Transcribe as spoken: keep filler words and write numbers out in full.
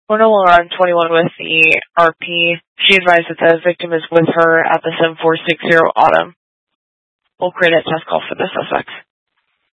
We're no longer on twenty-one with the R P. She advised that the victim is with her at the seven four six zero Autumn. We'll create a test call for the suspect.